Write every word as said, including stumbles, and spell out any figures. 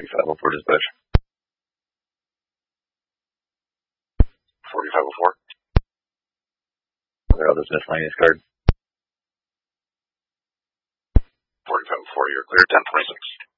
forty-five oh four dispatch. forty-five oh four. There are others miscellaneous card. forty-five oh four, you're clear, ten twenty-six.